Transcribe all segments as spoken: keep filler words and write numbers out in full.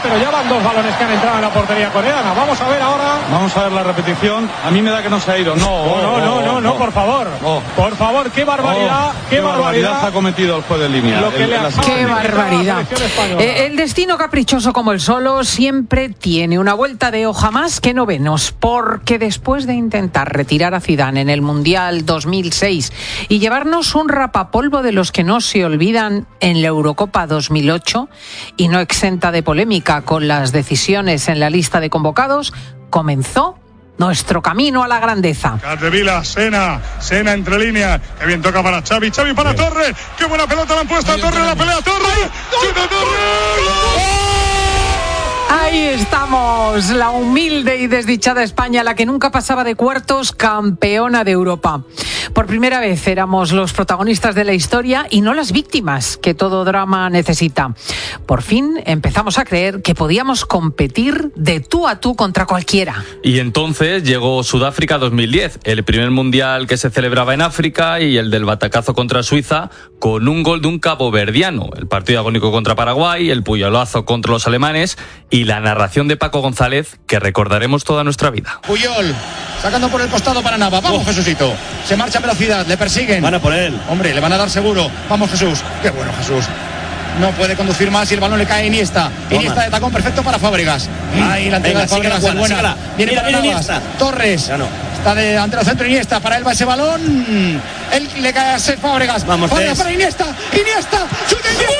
pero ya van dos balones que han entrado en la portería coreana. Vamos a ver ahora. Vamos a ver la repetición. A mí me da que no se ha ido. No, oh, no, no, no, no, no, por favor. Oh. Por favor, qué barbaridad, oh, qué, qué barbaridad. barbaridad ha cometido el juez de línea. Lo que el, le la ¡Qué barbaridad! Eh, el destino caprichoso como el solo siempre tiene una vuelta de hoja más que novenos, porque después de intentar retirar a Zidane en el Mundial dos mil seis y llevarnos un rapapolvo de los que no se olvidan en la Eurocopa dos mil ocho, y no exenta de polémica con las decisiones en la lista de convocados, comenzó nuestro camino a la grandeza. Capdevila, Sena, Sena entre líneas, que bien toca para Xavi, Xavi para bien. Torres, qué buena pelota la han puesto a Torres, la pelea Torres, ¡chuta Torres! Ahí estamos, la humilde y desdichada España, la que nunca pasaba de cuartos, campeona de Europa. Por primera vez éramos los protagonistas de la historia y no las víctimas que todo drama necesita. Por fin empezamos a creer que podíamos competir de tú a tú contra cualquiera. Y entonces llegó Sudáfrica dos mil diez, el primer mundial que se celebraba en África y el del batacazo contra Suiza, con un gol de un caboverdiano, el partido agónico contra Paraguay, el puyolazo contra los alemanes y la narración de Paco González que recordaremos toda nuestra vida. Puyol, sacando por el costado para Nava. Vamos, oh. Jesucito. Se marcha a velocidad, le persiguen. Van a por él. Hombre, le van a dar seguro. Vamos, Jesús. Qué bueno, Jesús. No puede conducir más y el balón le cae a Iniesta. Toma. Iniesta de tacón perfecto para Fábregas. Ahí la entrega de Fábregas es buena. Sígala. Viene mira, para Navas. Torres. Ya no. Está de delantero centro Iniesta. Para él va ese balón. Él le cae a Cesc Fábregas. Vamos, Fábregas para Iniesta. Iniesta. ¡Chuta Iniesta!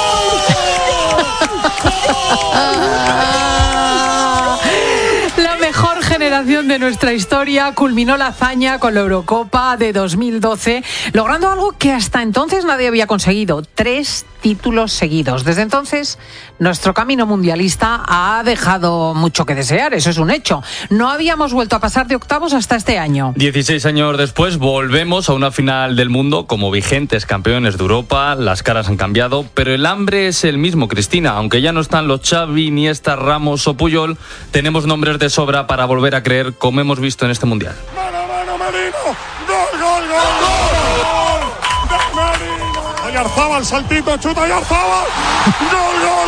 La mejor generación de nuestra historia culminó la hazaña con la Eurocopa de dos mil doce, logrando algo que hasta entonces nadie había conseguido: tres títulos seguidos. Desde entonces, nuestro camino mundialista ha dejado mucho que desear, eso es un hecho. No habíamos vuelto a pasar de octavos hasta este año. dieciséis años después, volvemos a una final del mundo como vigentes campeones de Europa. Las caras han cambiado, pero el hambre es el mismo, Cristina. Aunque ya no están los Xavi, Iniesta, Ramos o Puyol, tenemos nombres de sobra para volver a creer, como hemos visto en este mundial. ¡Mano, mano, Merino! ¡Gol, gol, gol, gol! ¡De Merino! Ayarzábal, saltito, chuta Ayarzábal. ¡Gol, gol,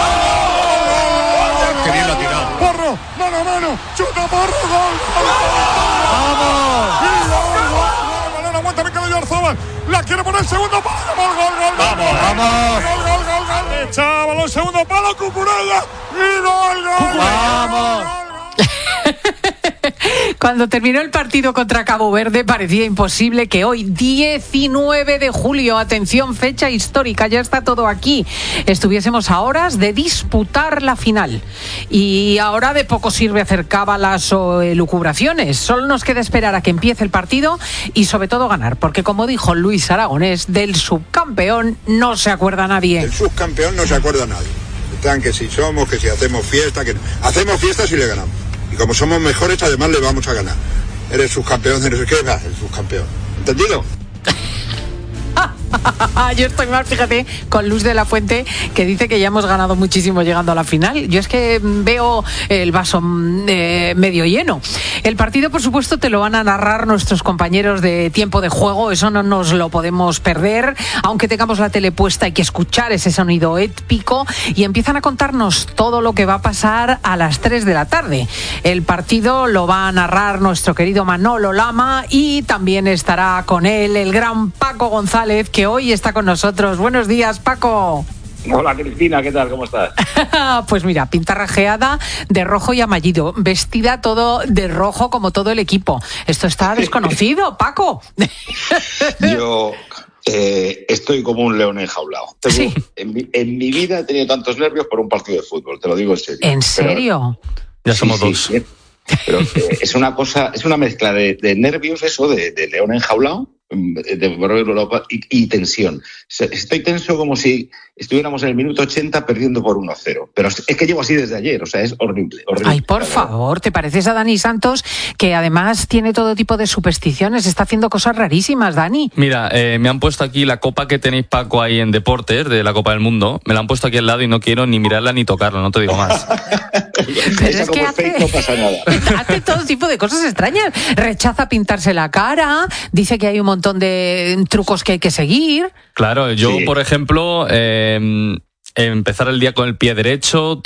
gol! ¡Qué bien lo ha tirado! ¡Porro! ¡Mano a mano! ¡Chuta, Porro! ¡Gol! ¡Vamos! ¡Gol! ¡Balón, aguanta, me queda Ayarzábal! ¡La quiere poner segundo palo! ¡Gol, gol, gol! ¡Vamos, vamos! ¡Gol, gol, gol, gol! ¡Echa balón, segundo palo, Cucurella! ¡Y gol, gol! ¡Vamos! Cuando terminó el partido contra Cabo Verde parecía imposible que hoy, diecinueve de julio, atención, fecha histórica, ya está todo aquí, estuviésemos a horas de disputar la final. Y ahora de poco sirve hacer cábalas o elucubraciones, solo nos queda esperar a que empiece el partido y sobre todo ganar, porque como dijo Luis Aragonés, del subcampeón no se acuerda nadie. El subcampeón no se acuerda nadie. Están que si somos, que si hacemos fiesta, que hacemos fiesta si le ganamos. Y como somos mejores, además le vamos a ganar. Eres subcampeón, eres ¿qué va? El subcampeón. ¿Entendido? Yo estoy mal, fíjate, con Luz de la Fuente, que dice que ya hemos ganado muchísimo llegando a la final. Yo es que veo el vaso eh, medio lleno. El partido, por supuesto, te lo van a narrar nuestros compañeros de Tiempo de Juego, eso no nos lo podemos perder. Aunque tengamos la tele puesta, hay que escuchar ese sonido épico y empiezan a contarnos todo lo que va a pasar a las tres de la tarde. El partido lo va a narrar nuestro querido Manolo Lama y también estará con él el gran Paco González, que hoy está con nosotros. Buenos días, Paco. Hola, Cristina, ¿qué tal? ¿Cómo estás? Pues mira, pintarrajeada de rojo y amallido, vestida todo de rojo como todo el equipo. Esto está desconocido, Paco. Yo eh, estoy como un león enjaulado. Tengo, sí. en, mi, en mi vida he tenido tantos nervios por un partido de fútbol, te lo digo en serio. ¿En serio? Pero, ya somos sí, dos. Sí, pero eh, es una cosa, es una mezcla de, de nervios, eso, de, de león enjaulado, de Europa y, y tensión. Estoy tenso como si estuviéramos en el minuto ochenta perdiendo por uno cero. Pero es que llevo así desde ayer, o sea, es horrible. horrible Ay, por favor, ¿te pareces a Dani Santos, que además tiene todo tipo de supersticiones? Está haciendo cosas rarísimas, Dani. Mira, eh, me han puesto aquí la copa que tenéis, Paco, ahí en Deportes, de la Copa del Mundo. Me la han puesto aquí al lado y no quiero ni mirarla ni tocarla, no te digo más. Pero es que hace, no pasa nada. hace todo tipo de cosas extrañas. Rechaza pintarse la cara, dice que hay un montón de trucos que hay que seguir. Claro, yo, sí. por ejemplo, eh, empezar el día con el pie derecho,